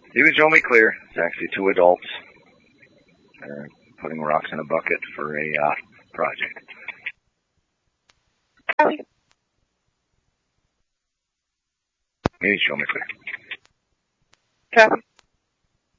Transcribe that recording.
He was showing me clear. It's actually two adults putting rocks in a bucket for a project. He was showing me clear. Copy.